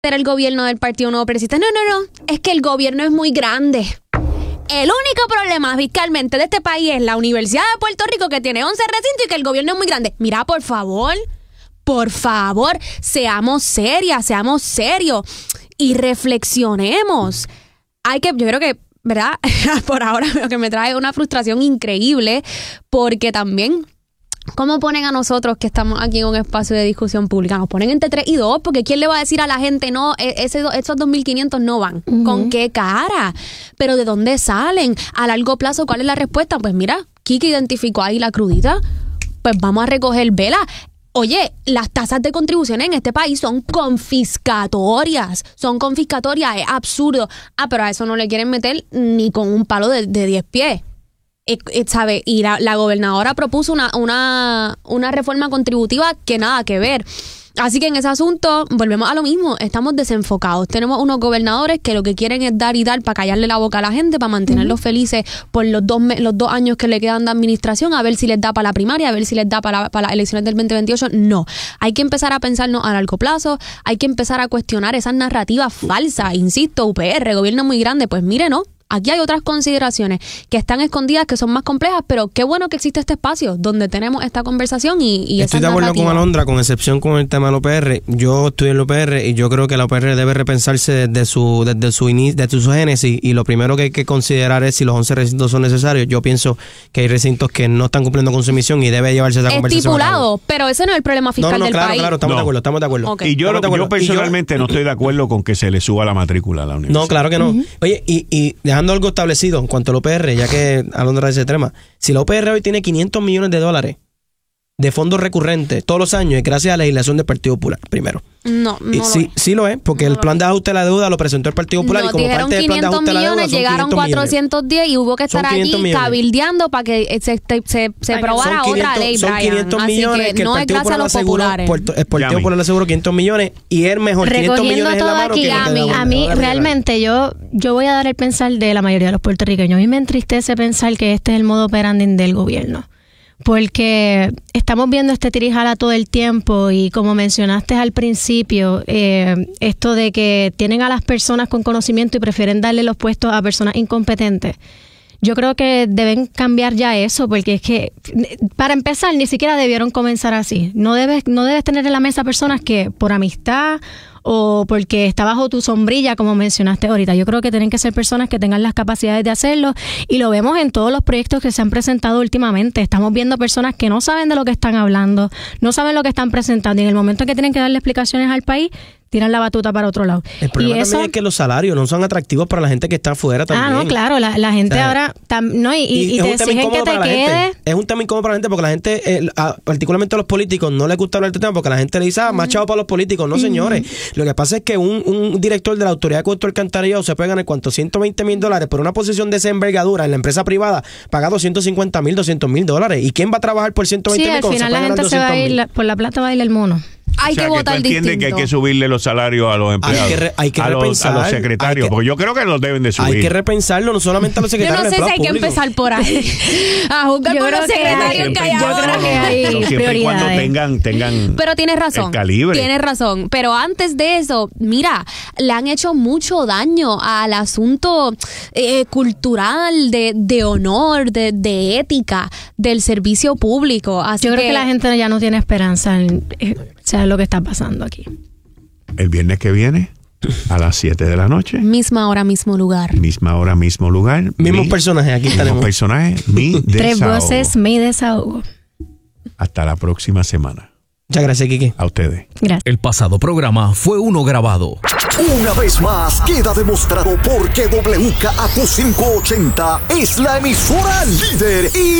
el gobierno del Partido Nuevo Progresista. No, es que el gobierno es muy grande. El único problema fiscalmente de este país es la Universidad de Puerto Rico, que tiene 11 recintos y que el gobierno es muy grande. Mira, por favor, seamos serios y reflexionemos. Yo creo que, ¿verdad? Por ahora lo que me trae una frustración increíble, porque también, ¿cómo ponen a nosotros que estamos aquí en un espacio de discusión pública? Nos ponen entre 3 y 2, porque ¿quién le va a decir a la gente, no, esos 2.500 no van? Uh-huh. ¿Con qué cara? ¿Pero de dónde salen? A largo plazo, ¿cuál es la respuesta? Pues mira, Kiki identificó ahí la crudita, pues vamos a recoger vela. Oye, las tasas de contribución en este país son confiscatorias, es absurdo. Pero a eso no le quieren meter ni con un palo de 10 pies. ¿Sabe? Y la gobernadora propuso una reforma contributiva que nada que ver. Así que en ese asunto volvemos a lo mismo, estamos desenfocados. Tenemos unos gobernadores que lo que quieren es dar y dar para callarle la boca a la gente, para mantenerlos felices por los 2 años que le quedan de administración, a ver si les da para la primaria, a ver si les da para las elecciones del 2028. No, hay que empezar a pensarnos a largo plazo, hay que empezar a cuestionar esas narrativas falsas. Insisto, UPR, gobierno muy grande, pues mire, no. Aquí hay otras consideraciones que están escondidas, que son más complejas, pero qué bueno que existe este espacio donde tenemos esta conversación y Estoy de acuerdo con Alondra, con excepción con el tema del UPR. Yo estudié en el UPR y yo creo que la UPR debe repensarse desde su génesis, y lo primero que hay que considerar es si los 11 recintos son necesarios. Yo pienso que hay recintos que no están cumpliendo con su misión y debe llevarse esa conversación. Estipulado, pero ese no es el problema fiscal del país. Claro, estamos de acuerdo. Okay. Y yo personalmente no estoy de acuerdo con que se le suba la matrícula a la universidad. No, claro que no. Uh-huh. Oye, y dejando algo establecido en cuanto al UPR, ya que Alondra dice ese tema, si la UPR hoy tiene $500 millones de fondos recurrentes todos los años, es gracias a la legislación del Partido Popular, primero. No sí lo es, porque el plan de ajuste de la deuda lo presentó el Partido Popular, y como parte del plan de ajuste de la deuda son 500 millones, llegaron 410 y hubo que estar allí cabildeando para que se aprobara otra ley, Son 500 millones que el Partido Popular aseguró, el Partido Popular aseguró 500 millones y es mejor 500 millones en la mano que a mí realmente yo voy a dar el pensar de la mayoría de los puertorriqueños. A mí me entristece pensar que este es el modo operandi del gobierno, porque estamos viendo este tirijala todo el tiempo, y como mencionaste al principio, esto de que tienen a las personas con conocimiento y prefieren darle los puestos a personas incompetentes. Yo creo que deben cambiar ya eso, porque es que, para empezar, ni siquiera debieron comenzar así. No debes tener en la mesa personas que por amistad o porque está bajo tu sombrilla, como mencionaste ahorita. Yo creo que tienen que ser personas que tengan las capacidades de hacerlo, y lo vemos en todos los proyectos que se han presentado últimamente. Estamos viendo personas que no saben de lo que están hablando, no saben lo que están presentando, y en el momento en que tienen que darle explicaciones al país, tiran la batuta para otro lado. El problema también es que los salarios no son atractivos para la gente que está afuera también. No, claro, la gente ahora y te exigen que te quedes. Es un tema incómodo para la gente, porque la gente, particularmente a los políticos, no les gusta hablar de este tema, porque la gente le dice, más chavo para los políticos. No, señores. Lo que pasa es que un director de la Autoridad de Acueducto y Alcantarillado se puede ganar $120,000 por una posición de esa envergadura en la empresa privada, paga $250,000, $200,000. ¿Y quién va a trabajar por $120,000? Sí, al final la gente se va a ir, por la plata va a ir el mono. Hay que votar distinto. ¿Entiendes que hay que subirle los salarios a los empleados? Hay que repensar. A los secretarios, porque yo creo que los deben de subir. Hay que repensarlo, no solamente a los secretarios. Yo no sé si hay que empezar por ahí. A juzgar por los secretarios que hay ahora. Yo creo que hay siempre y cuando tengan pero tienes razón. El calibre. Tienes razón. Pero antes de eso, mira, le han hecho mucho daño al asunto cultural, de honor, de ética, del servicio público. Así yo creo que la gente ya no tiene esperanza en lo que está pasando aquí. El viernes que viene, a las 7 de la noche. Misma hora, mismo lugar. Misma hora, mismo lugar. Mismos personajes, aquí estaremos. Mismos personajes, mi desahogo. 3 voces, mi desahogo. Hasta la próxima semana. Muchas gracias, Kiki. A ustedes. Gracias. El pasado programa fue uno grabado. Una vez más queda demostrado por qué WKAQ580 es la emisora líder y